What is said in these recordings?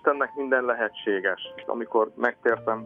Istennek minden lehetséges. Amikor megtértem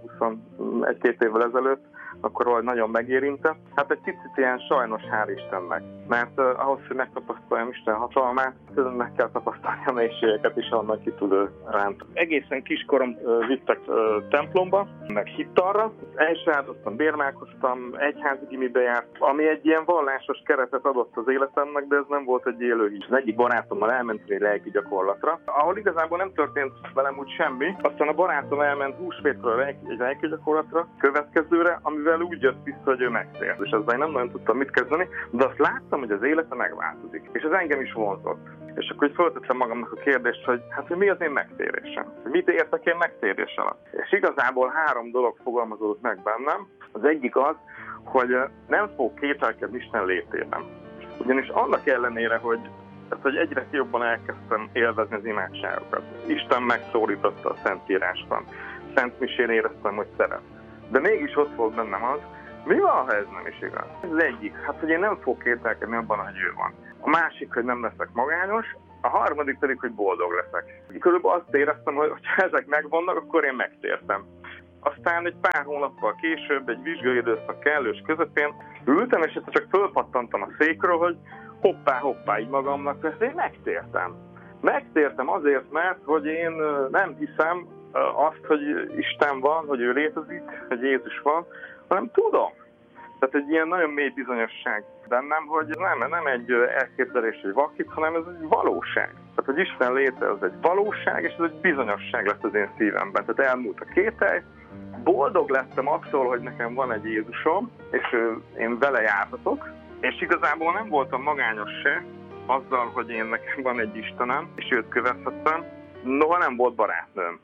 21-2 évvel ezelőtt, akkor valahogy nagyon megérinte. Hát egy picit ilyen sajnos, hál' Istennek. Mert ahhoz, hogy megtapasztaljam Isten hatalmát, meg kell tapasztalni a mélységeket is, annak ki tud ránt. Egészen kiskorom vittek templomba, meg hittalra. El is áldoztam, bérmálkoztam, egyházi gimibe járt, ami egy ilyen vallásos keretet adott az életemnek, de ez nem volt egy élő hit. Az egyik barátommal elment egy lelki gyakorlatra, ahol igazából nem történt velem úgy semmi. Aztán a barátom elment húsvétra egy lelki gyakorlatra, következőre, amivel úgy jött vissza, hogy ő megtért. És ezzel nem nagyon tudtam mit kezdeni, de azt láttam, hogy az élete megváltozik. És ez engem is vonzott. És akkor így föltettem magamnak a kérdést, hogy hát mi az én megtérésem? Mit értek én megtérés alatt? És igazából 3 dolog fogalmazódott meg bennem. Az egyik az, hogy nem fog kételkedni Isten létében. Ugyanis annak ellenére, hogy egyre jobban elkezdtem élvezni az imádságokat. Isten megszólította a Szentírásban. Szent misén éreztem, hogy szeret. De mégis ott volt bennem az, mi van, ha ez nem is igaz? Ez az egyik, hát hogy én nem fogok kételkedni abban, hogy ő van. A másik, hogy nem leszek magányos, a harmadik pedig, hogy boldog leszek. Körülbelül azt éreztem, hogy ha ezek megvannak, akkor én megtértem. Aztán egy pár hónappal később, egy vizsgai időszak kellős közepén ültem, és csak fölpattantam a székről, hogy hoppá, így magamnak, hogy én megtértem. Megtértem azért, mert hogy én nem hiszem azt, hogy Isten van, hogy ő létezik, hogy Jézus van, hanem tudom. Tehát egy ilyen nagyon mély bizonyosság bennem, hogy nem egy elképzelés, egy vakit, hanem ez egy valóság. Tehát, hogy Isten léte az egy valóság, és ez egy bizonyosság lett az én szívemben. Tehát elmúlt a kételj, boldog lettem attól, hogy nekem van egy Jézusom, és én vele járhatok, és igazából nem voltam magányos se azzal, hogy én nekem van egy Istenem, és őt követhettem, noha nem volt barátnőm.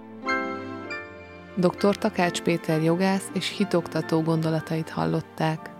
Dr. Takács Péter jogász és hitoktató gondolatait hallották.